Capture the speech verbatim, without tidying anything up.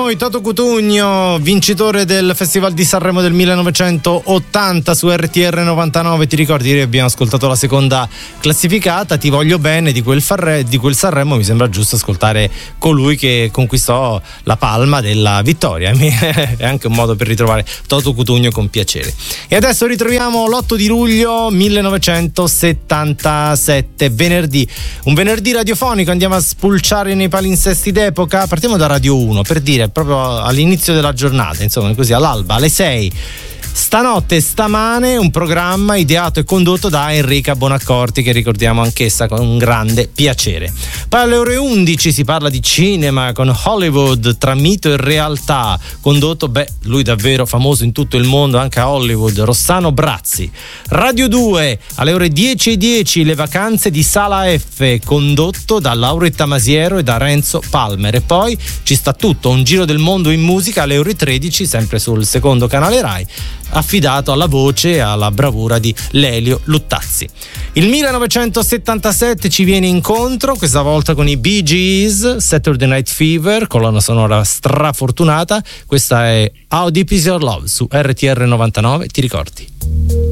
noi Toto Cutugno, vincitore del Festival di Sanremo del millenovecentottanta su R T R novantanove. Ti ricordi che abbiamo ascoltato la seconda classificata, Ti voglio bene, di quel, Farre, di quel Sanremo. Mi sembra giusto ascoltare colui che conquistò la palma della vittoria. È anche un modo per ritrovare Toto Cutugno con piacere. E adesso ritroviamo l'otto di luglio millenovecentosettantasette, venerdì, un venerdì radiofonico. Andiamo a spulciare nei palinsesti d'epoca. Partiamo da Radio uno, per dire proprio all'inizio della giornata, insomma così all'alba, alle sei. Stanotte Stamane, un programma ideato e condotto da Enrica Bonaccorti, che ricordiamo anch'essa con un grande piacere. Poi alle ore undici si parla di cinema con Hollywood tra mito e realtà, condotto, beh, lui davvero famoso in tutto il mondo, anche a Hollywood, Rossano Brazzi. Radio due, alle ore dieci e dieci, Le vacanze di Sala F, condotto da Lauretta Masiero e da Renzo Palmer. E poi ci sta tutto, un giro del mondo in musica alle ore tredici, sempre sul secondo canale Rai, affidato alla voce e alla bravura di Lelio Luttazzi. Il millenovecentosettantasette ci viene incontro, questa volta con i Bee Gees, Saturday Night Fever, colonna sonora strafortunata. Questa è How Deep Is Your Love su R T R novantanove, ti ricordi?